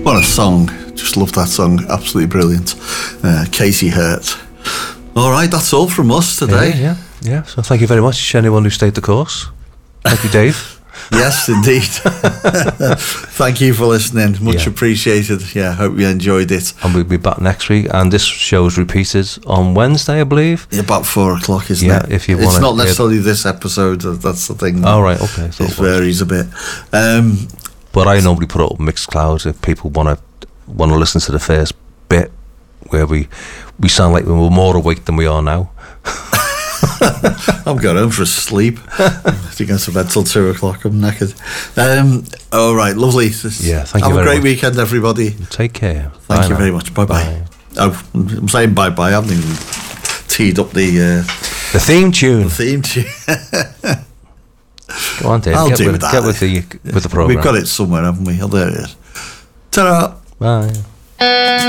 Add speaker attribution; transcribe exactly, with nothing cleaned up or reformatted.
Speaker 1: What a song. Just love that song. Absolutely brilliant. Uh, Casey Hurt. All right, that's all from us today.
Speaker 2: Yeah, yeah, yeah. So thank you very much to anyone who stayed the course. Thank you, Dave.
Speaker 1: Yes, indeed. Thank you for listening. Much
Speaker 2: Yeah.
Speaker 1: appreciated. Yeah, hope you enjoyed it.
Speaker 2: And we'll be back next week. And this show's repeated on Wednesday, I believe.
Speaker 1: Yeah, about four o'clock, isn't
Speaker 2: Yeah,
Speaker 1: it?
Speaker 2: if you
Speaker 1: It's
Speaker 2: wanna
Speaker 1: not
Speaker 2: hear-
Speaker 1: necessarily this episode. That's the thing.
Speaker 2: Oh, right, okay. I thought
Speaker 1: It
Speaker 2: it was.
Speaker 1: varies a bit. Um,
Speaker 2: But I normally put it up Mixcloud if people want to want to listen to the first bit where we we sound like we were more awake than we are now.
Speaker 1: I'm going home for a sleep. I think I go to bed till two o'clock. I'm knackered. Um, all right, lovely.
Speaker 2: Yeah, thank
Speaker 1: Have
Speaker 2: you
Speaker 1: a
Speaker 2: very
Speaker 1: great
Speaker 2: much.
Speaker 1: weekend, everybody.
Speaker 2: Take care.
Speaker 1: Thank
Speaker 2: Bye
Speaker 1: you
Speaker 2: now.
Speaker 1: very much. Bye bye.
Speaker 2: Bye.
Speaker 1: Oh, I'm saying bye bye. I haven't even teed up the uh,
Speaker 2: The theme tune.
Speaker 1: the theme tune.
Speaker 2: Go on, Dave.
Speaker 1: I'll
Speaker 2: get
Speaker 1: do
Speaker 2: with,
Speaker 1: that.
Speaker 2: Get with the with the program.
Speaker 1: We've got it somewhere, haven't we? Oh, there it is. Ta-da.
Speaker 2: Bye.